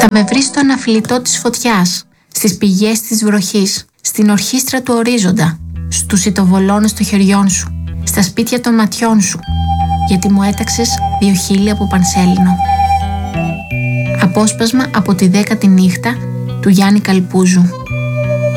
με βρεις στο αναφλητό της φωτιάς, στις πηγές της βροχής, στην ορχήστρα του ορίζοντα, στους ιτοβολώνες των χεριών σου, στα σπίτια των ματιών σου, γιατί μου έταξες 2 χείλη από πανσέλινο. Απόσπασμα από τη 10η νύχτα του Γιάννη Καλπούζου.